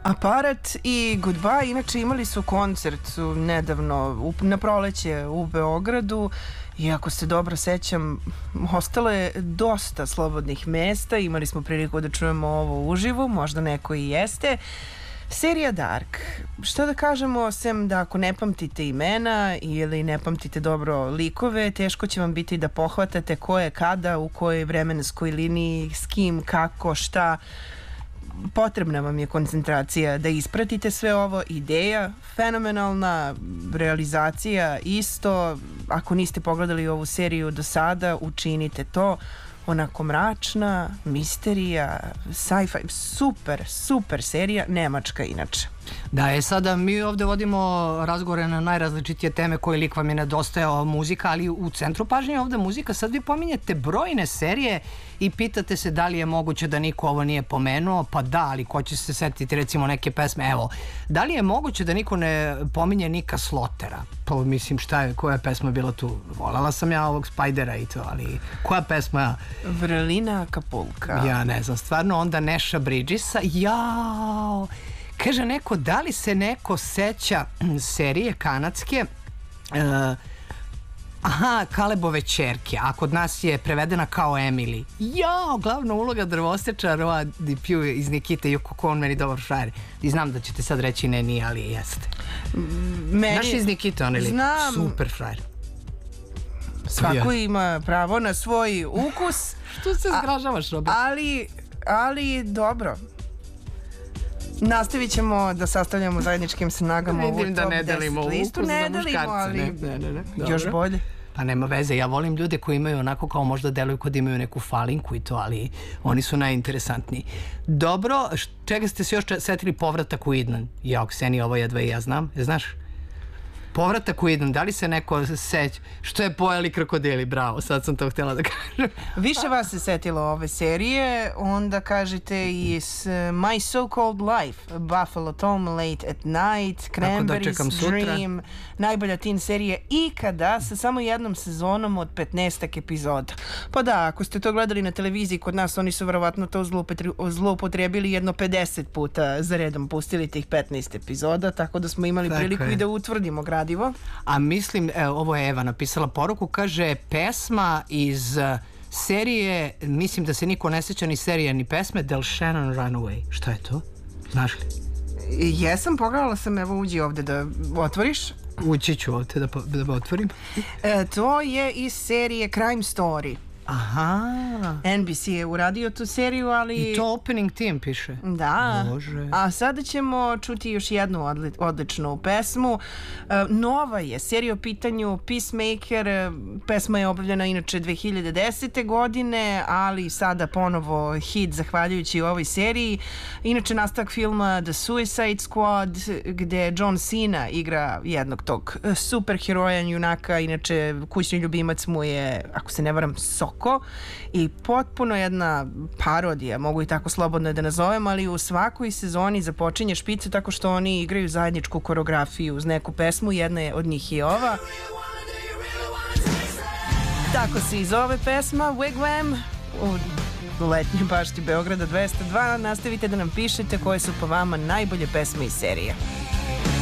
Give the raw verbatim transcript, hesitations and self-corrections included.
Aparat i Goodbye inače imali su koncert nedavno na proleće u Beogradu i ako se dobro sećam ostalo je dosta slobodnih mesta, imali smo priliku da čujemo ovo uživo, možda neko i jeste. Serija Dark, što da kažemo, osim da ako ne pamtite imena ili ne pamtite dobro likove, teško će vam biti da pohvatate ko je kada, u kojoj vremenskoj liniji, s kim, kako, šta. Potrebna vam je koncentracija da ispratite sve ovo. Ideja fenomenalna, realizacija isto. Ako niste pogledali ovu seriju do sada, učinite to. Onako mračna, misterija, sci-fi, super, super serija, nemačka inače. Da, je sada mi ovde vodimo razgovore na najrazličitije teme koje lik vam je nedostajao muzika, ali u centru pažnje je ovde muzika. Sad vi pominjete brojne serije i pitate se da li je moguće da niko ovo nije pomenuo, pa da, ali ko će se setiti recimo neke pesme, evo, da li je moguće da niko ne pominje Nika Slotera? Pa mislim, šta je, koja je pesma bila tu? Volala sam ja ovog Spajdera i to, ali koja pesma? Vrlina Kapulka. Ja ne znam, stvarno, onda Neša Bridgesa, jao. Kaže neko, da li se neko seća serije kanadske uh, aha, Kalebove ćerke, a kod nas je prevedena kao Emily. Jao, glavna uloga drvoseča Roa DiPiu iz Nikite, jo, kako on meni dobar frajer. I znam da ćete sad reći ne, nije, ali jeste. Meni... Znaš iz Nikite, on je lik, super frajer. Svako ima pravo na svoj ukus. Što se zgražavaš, Robert? Ali, ali dobro. Nastavit ćemo da sastavljamo zajedničkim snagama ovu Vidim da ne delimo listu. Ne delimo, ali ne, ne, ne. još bolje. Pa nema veze, ja volim ljude koji imaju onako kao možda deluju kod imaju neku falinku i to, ali oni su najinteresantniji. Dobro, čega ste se još setili? Povratak u Idnan. Ja, Ksenija, ovo jedva i ja znam. Je znaš? Povratak u Idnan, da li se neko seć što je pojeli krokodili? Bravo, sad sam to htjela da kažem. Više vas se setilo ove serije, onda kažete i My So-Called Life, Buffalo Tom, Late at Night, Cranberries, Dream, najbolja teen serija ikada sa samo jednom sezonom od petnaestak epizoda. Pa da, ako ste to gledali na televiziji kod nas, oni su verovatno to zloupotrijebili jedno pedeset puta za redom, pustili tih petnaest epizoda, tako da smo imali priliku i da utvrdimo gradivo. A mislim, evo, ovo je Eva napisala poruku, kaže pesma iz serije, mislim da se niko ne seća ni serije ni pesme, Del Shannon Runaway. Šta je to? Znaš li? Jesam, pogledala sam, evo uđi ovde da otvoriš. Ući ću ovde da, da otvorim. E, to je iz serije Crime Story. Aha. N B C je uradio tu seriju, ali... I to opening team piše. Da. Bože. A sada ćemo čuti još jednu odli, odličnu pesmu. Uh, nova je serija o pitanju Peacemaker. Pesma je objavljena inače dve hiljade desete. godine, ali sada ponovo hit zahvaljujući ovoj seriji. Inače nastavak filma The Suicide Squad, gde John Cena igra jednog tog superheroja, junaka. Inače kućni ljubimac mu je, ako se ne varam, Sok. I potpuno jedna parodija, mogu i tako slobodno da nazovem, ali u svakoj sezoni započinje špice tako što oni igraju zajedničku koreografiju uz neku pesmu, jedna od njih je ova. Tako se i zove pesma Wigwam u letnjoj bašti Beograda dvesta dva. Nastavite da nam pišete koje su po vama najbolje pesme iz serije.